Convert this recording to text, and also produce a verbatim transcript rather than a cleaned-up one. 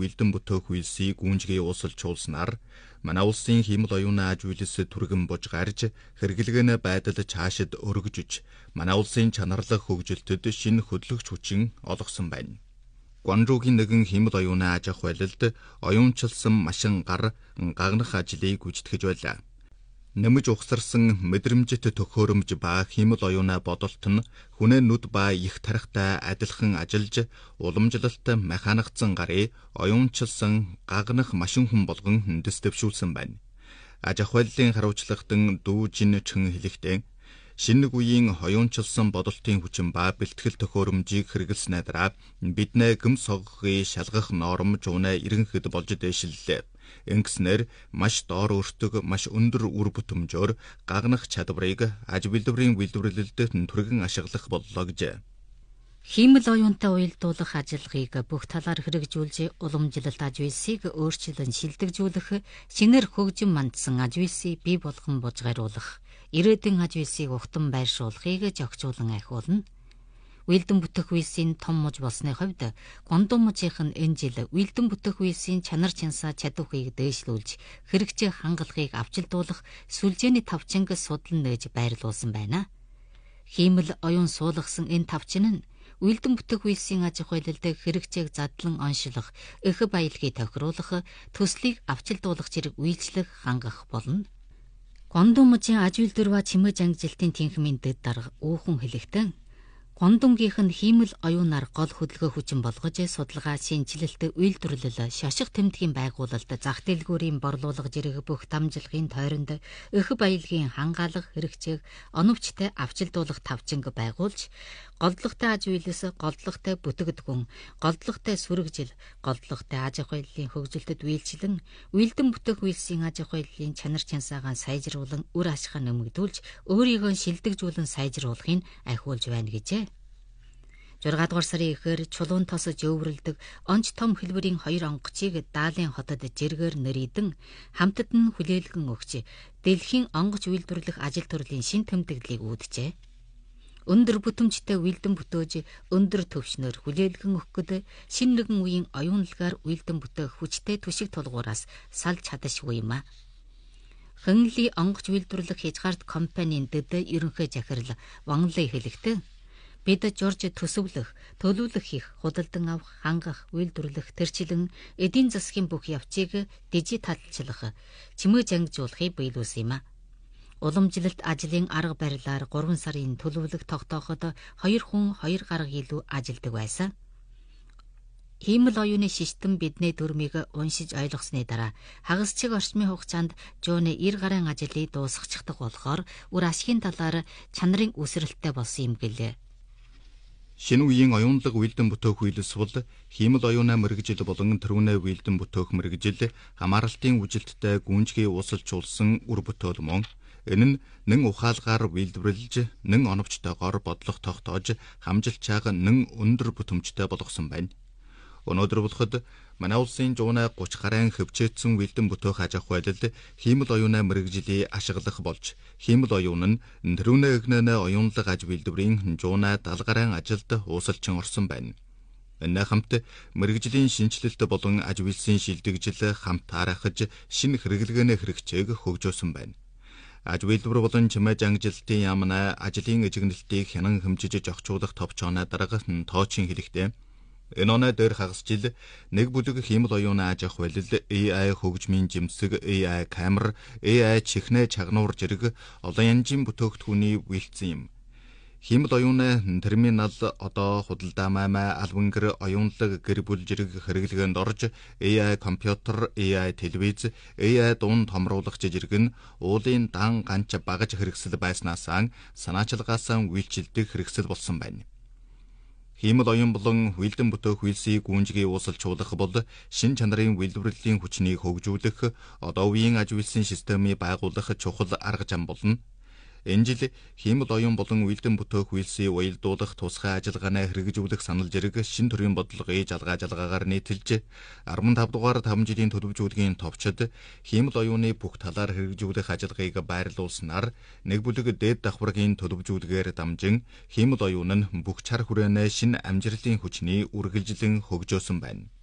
Үйлдэн бүтээх үйлсийг гүнжгий уусалжуулснаар манай улсын хиймэл оюуны аж үйлс түргэн бож гарж хэрэглэгээний байдал цаашид өргөжж манай улсын чанарлах хөгжилтөд шинэ хөдөлгөч хүчин олгосон байна. Гуанчжуугийн нэгэн хиймэл оюуны аж ахуй байлалд оюунчилсан машин гар гагнах ажлыг гүйцэтгэж байлаа. Нэмж ухсарсан мэдрэмжит төхөөрөмж ба хиймэл оюуны бодолт нь хүнээ нүд ба их тарихтай адилхан ажиллаж уламжлалт механикцсан гарыг оюунчилсан гагнах машин хүн болгон хөндөс дэвшүүлсэн байна. Аж ахуйллын хариуцлагадан дүүжин чин хэлэхдээ шинэ үеийн оюунчилсан бодолтын хүчин ба бэлтгэл төхөөрөмжийг хэрэгэлснээр дараа биднээ гэм соггохыг шалгах норм жуунаа иргэнхэд болж дэвшиллээ. Ингэснээр маш доор өртөг, маш өндөр үр бүтэмжөөр гагнах чадварыг аж үйлдвэрийн үйлдвэрлэлд түргэн ашиглах боллоо гэжээ. Хиймэл оюунтай уялдуулах ажиллагааг бүх талаар хэрэгжүүлж, уламжлалт аж үйлсийг өөрчлөн шилдэгжүүлэх, шинээр хөгжин мандсан аж үйлсийг бий болгон бужгааруулах, ирээдүйн аж үйлсийг ухтан байршуулахыг зохицуулан ахиулна. Үйлдэн бүтээх үйлсийн том муж болсны хувьд Гуандун мужийнх нь энэ жил үйлдэн бүтээх үйлсийн чанар чансаа чадварыг дээшлүүлж хэрэгжих хангалтыг авчилдуулах сүлжээний тавчинг судлан нээж байрлуулсан байна. Хиймэл оюун суулгасан энэ тавчин нь үйлдэн бүтээх үйлсийн аж ахуйлалд хэрэгжих задлан оншилох, их баялагийг тохируулах, төслийг авчилдуулах зэрэг үйлчлэх хангах болно. Гуандун мужийн аж үйлдвэр ба чимээ ангижилтын тэнхимийн дэд дарга уухан хэлэхдээ Гуандунгийнх нь хиймэл оюунаар гол хөдөлгөөн хүчин болгож судалгаа, шинжилэлт, үйлдвэрлэл, шаших тэмдгийн байгуулалт, зах дэлгүүрийн борлуулга зэрэг бүх дамжлагын тойронд их баялагын хангаалга, хэрэгжих, оновчтой авчилдуулах тавчинг байгуулж, голдлогтой аж үйлс, голдлогтой бүтээгдэхүүн, голдлогтой сүрэгжил, голдлогтой аж ахуйллын хөгжилтөд үйлчлэн, үйлдэн бүтээх үйлсийн аж ахуйллын чанар чансаагаа сайжруулан, үр ашгаа нэмэгдүүлж, өөрийгөө шилдэгжүүлэн сайжруулахыг ахиулж байна гэжээ. зургаадугаар сарын эхээр чулуун тосож өвөрлөдөг онц том хэлбэрийн хоёр онгоцыг Даалын хотод жиргээр нэрийдэн хамтад нь хүлээлгэн өгч дэлхийн онгоц үйлдвэрлэх ажил төрлийн шин тэмдэглэлийг үүджээ. Өндөр бүтэмжтэй үйлдэн бүтөөж өндөр төвшнөр хүлээлгэн өгөхөд шин нэгэн үеийн оюунлагаар үйлдэн бүтээх хүчтэй түшиг тулгуураас салж чадашгүй юм а. Хэнли онгоц үйлдвэрлэх хязгаарт компанийн дэд ерөнхий захирал Ван Лэй хэлэхдээ бид журж төсөвлөх, төлөвлөх хийх, худалдан авах, хангах, үйлдвэрлэх, тэрчлэн эдийн засгийн бүх явцыг дижиталчлах, чимээ ангижуулахыг биелүүлсэн юм а. Уламжлалт ажлын арга барилаар гурван сарын төлөвлөх тогтооход хоёр хүн хоёр гаруй илүү ажилдаг байсан. Хиймэл оюуны систем бидний төрмийг уншиж ойлгосны дараа хагасчиг орчмын хугацаанд жууны эр гарын ажлыг дуусгачихдаг болохоор үр ашигын талаар чанарын үсрэлттэй болсон юм гэлээ. Шинэ үеийн оюунлаг үйлдэн бүтээх үйлс бол хиймэл оюунаа мэрэгжил болон төрөөнөө үйлдэн бүтээх мэрэгжил хамааралтын үжилттэй гүнжгий уусалжуулсан үр бүтээл мөн энэ нь нэн ухаалгаар үйлдвэрлэж, нэн оновчтойгоор бодлого тогтоож, хамжилчааг нэн өндөр бүтэмжтэй болгосон байна. Өнөөдөр болоход манай улсын жуунаа гуч гаруй хөвчөөдсөн үйлдэн бүтээх аж ахуйлалд хиймэл оюунаа мэрэгжилийг ашиглах болж, хиймэл оюун нь төрөөнөө игнэнэ оюунлаг аж үйлдвэрийн жуунаа даал гаруй ажилд уусалчин орсон байна. Энэ хамт мэрэгжлийн шинжилэлт болон аж үйлсийн шилдэгжил хамт харахаж шинэ хэрэглэгээний хэрэгцээг хөгжөөсөн байна. Аж үйлдвэр болон чимээ ангижилтын яамнаа ажлын эжигнэлтийг хянан хэмжиж зохицуулах товчооны дарга тоочин хэлэхдээ энэ оноо дээр хагас жил нэг бүлэг хиймэл оюуны аж ахуйлал A I хөгжмийн жимсэг, A I камер, A I чихнэ чагнуур зэрэг олон янжийн бүтээгдэхүүний үйлдсэн юм. Хиймэл оюуны терминал одоо худалдаа маймаа албангэр оюунлаг гэр бүл зэрэг хэрэглэгээнд орж A I компьютер, A I телевиз, A I дуун томруулагч зэрэг нь уулын дан ганч багаж хэрэгсэл байснаасаа санаачилгаасаа үйлчилдэг хэрэгсэл болсон байна. Хиймэл оюун болон үйлдэн бүтээх үйлсийг гүнжгий уусалжуулах бол шин чанарын үйлдвэрлэлийн хүчнийг хөгжүүлэх, одоо үеийн аж үйлсийн системийг байгуулах чухал арга зам болно. Энэ жил хиймэл оюун болон үйлдэн бүтээх үйлсийг уялдуулах тусгай ажиллагаанаа хэрэгжүүлэх санал зэрэг шин төрлийн бодлогыг жалгаа жалгаагаар нийтэлж арван тавд дугаар таван жилийн төлөвжүүлгийн товчид хиймэл оюуны бүх талаар хэрэгжүүлэх ажиллагааг байрлуулснаар нэг бүлэг дээд давхаргийн төлөвжүүлгээр дамжин хиймэл оюун нь бүх чар хүрээнээ шин амжилтын хүчний үргэлжлэн хөгжөөсөн байна.